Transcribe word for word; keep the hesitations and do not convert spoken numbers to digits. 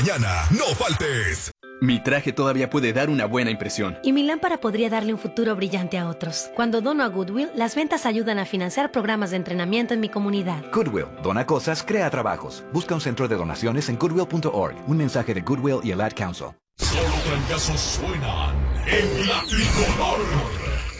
Mañana, no faltes. Mi traje todavía puede dar una buena impresión. Y mi lámpara podría darle un futuro brillante a otros. Cuando dono a Goodwill, las ventas ayudan a financiar programas de entrenamiento en mi comunidad. Goodwill, dona cosas, crea trabajos. Busca un centro de donaciones en goodwill punto org. Un mensaje de Goodwill y el Ad Council. Solo trancazos suenan en la tricolor.